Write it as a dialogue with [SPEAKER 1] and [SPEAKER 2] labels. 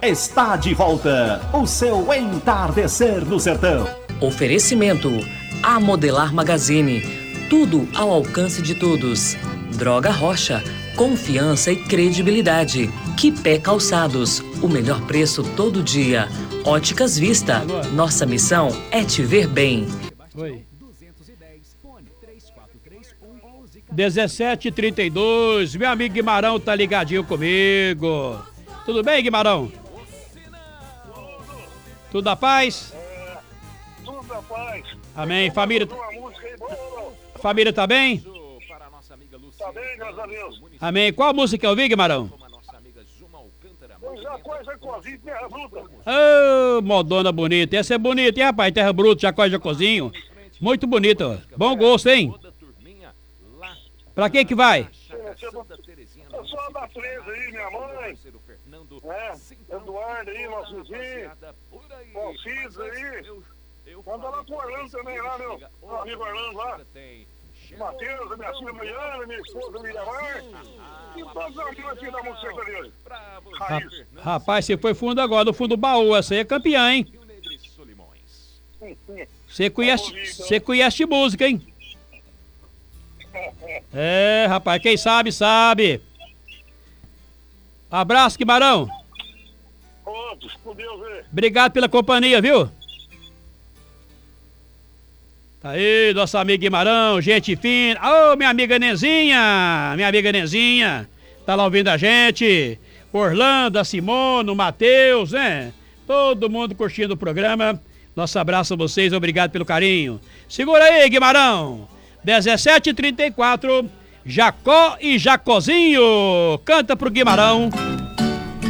[SPEAKER 1] Está de volta o seu Entardecer no Sertão.
[SPEAKER 2] Oferecimento A Modelar Magazine. Tudo ao alcance de todos. Droga Rocha. Confiança e credibilidade. Quipé Calçados. O melhor preço todo dia. Óticas Vista. Nossa missão é te ver bem.
[SPEAKER 3] Oi. 17h32, meu amigo Guimarão tá ligadinho comigo. Tudo bem, Guimarão? Tudo da paz?
[SPEAKER 4] Tudo da paz.
[SPEAKER 3] Amém. Família tá bem?
[SPEAKER 4] Tá bem, graças a Deus.
[SPEAKER 3] Amém. Qual música que eu ouvi, Guimarão?
[SPEAKER 4] Jacó e Jacozinho, Terra Bruta.
[SPEAKER 3] Ô, modona bonita. Essa é bonita, hein, rapaz? Terra Bruta, Jacó e Jacozinho. Muito bonito. Bom gosto, hein? Pra quem que vai?
[SPEAKER 4] Eu sou da 13 aí, minha mãe. Eduardo aí, nosso vizinho. Alcides aí. Anda lá com o Orlando também, lá, meu amigo Orlando lá. Matheus, a minha filha Mariana, minha esposa Miramar. E todos os amigos aqui da música sertaneja.
[SPEAKER 3] Rapaz, você foi fundo agora, no fundo do baú. Essa aí é campeã, hein? Você conhece música, hein? É, rapaz, quem sabe, sabe. Abraço, Guimarão.
[SPEAKER 4] Outros, com Deus aí.
[SPEAKER 3] Obrigado pela companhia, viu? Tá aí, nosso amigo Guimarão, gente fina. Ô, minha amiga Nenzinha, tá lá ouvindo a gente. Orlando, a Simone, o Matheus, né? Todo mundo curtindo o programa. Nosso abraço a vocês, obrigado pelo carinho. Segura aí, Guimarão. 17h34, Jacó e Jacozinho. Canta pro Guimarão.